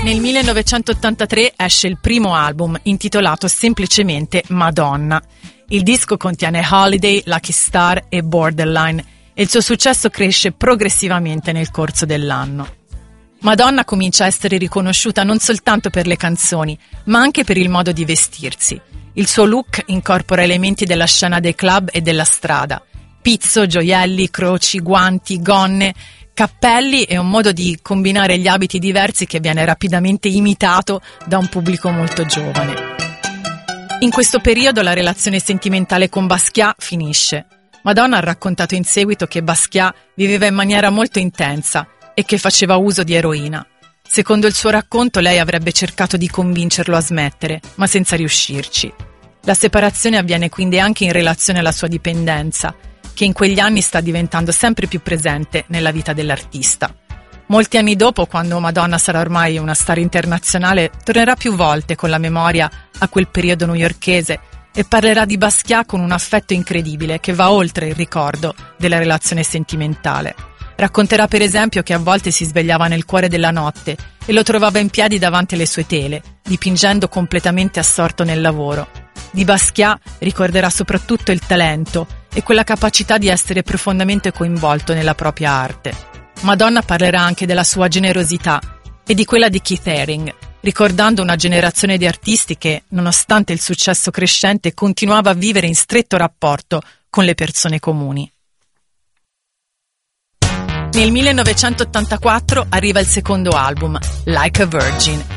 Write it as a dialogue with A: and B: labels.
A: Nel 1983 esce il primo album, intitolato semplicemente Madonna. Il disco contiene Holiday, Lucky Star e Borderline e il suo successo cresce progressivamente nel corso dell'anno. Madonna comincia a essere riconosciuta non soltanto per le canzoni, ma anche per il modo di vestirsi. Il suo look incorpora elementi della scena dei club e della strada: pizzo, gioielli, croci, guanti, gonne, cappelli e un modo di combinare gli abiti diversi che viene rapidamente imitato da un pubblico molto giovane. In questo periodo la relazione sentimentale con Basquiat finisce. Madonna ha raccontato in seguito che Basquiat viveva in maniera molto intensa e che faceva uso di eroina. Secondo il suo racconto, lei avrebbe cercato di convincerlo a smettere, ma senza riuscirci. La separazione avviene quindi anche in relazione alla sua dipendenza, che in quegli anni sta diventando sempre più presente nella vita dell'artista. Molti anni dopo, quando Madonna sarà ormai una star internazionale, tornerà più volte con la memoria a quel periodo newyorkese e parlerà di Basquiat con un affetto incredibile che va oltre il ricordo della relazione sentimentale. Racconterà per esempio che a volte si svegliava nel cuore della notte e lo trovava in piedi davanti alle sue tele, dipingendo completamente assorto nel lavoro. Di Basquiat ricorderà soprattutto il talento e quella capacità di essere profondamente coinvolto nella propria arte. Madonna parlerà anche della sua generosità e di quella di Keith Haring, ricordando una generazione di artisti che, nonostante il successo crescente, continuava a vivere in stretto rapporto con le persone comuni. Nel 1984 arriva il secondo album, Like a Virgin,